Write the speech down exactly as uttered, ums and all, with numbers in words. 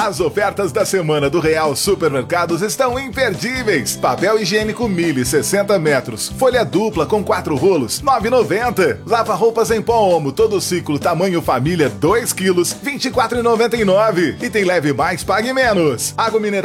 As ofertas da semana do Real Supermercados estão imperdíveis. Papel higiênico Mili sessenta metros, folha dupla com quatro rolos, nove reais e noventa centavos. Lava roupas em pó Omo, todo ciclo, tamanho família, dois quilos, vinte e quatro reais e noventa e nove centavos. E tem leve mais, pague menos. Água mineral